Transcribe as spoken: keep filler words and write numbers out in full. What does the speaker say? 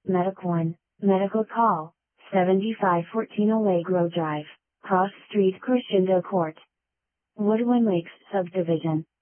Medic one, Medical Call, seventy-five fourteen Allegro Drive, Cross Street Crescendo Court. Woodland Lakes Subdivision.